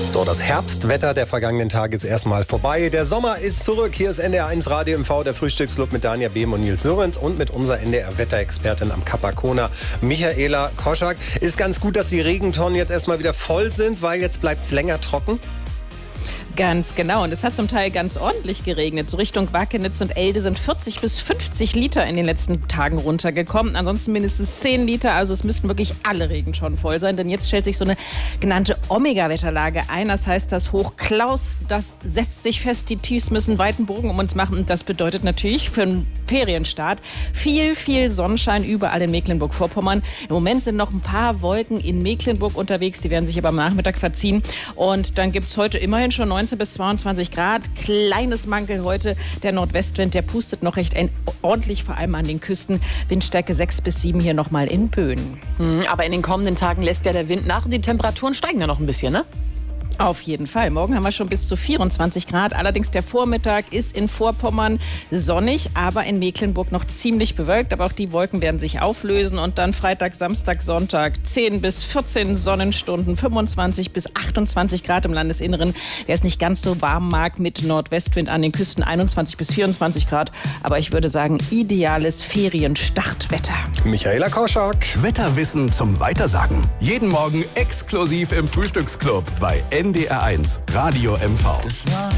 So, das Herbstwetter der vergangenen Tage ist erstmal vorbei. Der Sommer ist zurück. Hier ist NDR1 Radio MV, der Frühstücksclub mit Dania Behm und Nils Sörenz und mit unserer NDR-Wetterexpertin am Kapakona, Michaela Koschak. Ist ganz gut, dass die Regentonnen jetzt erstmal wieder voll sind, weil jetzt bleibt es länger trocken. Ganz genau. Und es hat zum Teil ganz ordentlich geregnet. So Richtung Wakenitz und Elde sind 40 bis 50 Liter in den letzten Tagen runtergekommen. Ansonsten mindestens 10 Liter. Also es müssten wirklich alle Regentonnen voll sein. Denn jetzt stellt sich so eine genannte Omega-Wetterlage ein. Das heißt, das Hoch Klaus, das setzt sich fest. Die Tiefs müssen weiten Bogen um uns machen. Und das bedeutet natürlich für einen Ferienstart viel Sonnenschein überall in Mecklenburg-Vorpommern. Im Moment sind noch ein paar Wolken in Mecklenburg unterwegs. Die werden sich aber am Nachmittag verziehen. Und dann gibt es heute immerhin schon 19 bis 22 Grad. Kleines Mankel heute. Der Nordwestwind, der pustet noch recht ordentlich, vor allem an den Küsten. Windstärke 6 bis 7 hier nochmal in Böen. Aber in den kommenden Tagen lässt ja der Wind nach und die Temperaturen steigen ja noch ein bisschen, ne? Auf jeden Fall. Morgen haben wir schon bis zu 24 Grad. Allerdings der Vormittag ist in Vorpommern sonnig, aber in Mecklenburg noch ziemlich bewölkt. Aber auch die Wolken werden sich auflösen. Und dann Freitag, Samstag, Sonntag 10 bis 14 Sonnenstunden, 25 bis 28 Grad im Landesinneren. Wer es nicht ganz so warm mag, mit Nordwestwind an den Küsten 21 bis 24 Grad. Aber ich würde sagen, ideales Ferienstartwetter. Michaela Koschak. Wetterwissen zum Weitersagen. Jeden Morgen exklusiv im Frühstücksclub bei NDR1 Radio MV.